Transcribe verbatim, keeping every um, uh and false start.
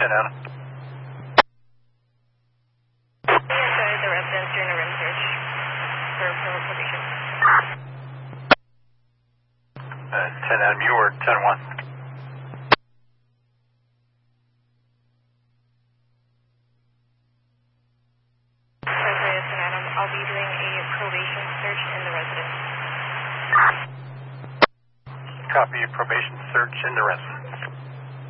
ten Adam. Inside the residence during a room search for criminal probation. Uh, ten Adam, you were ten one. I'll be doing a probation search in the residence. Copy, probation search in the residence.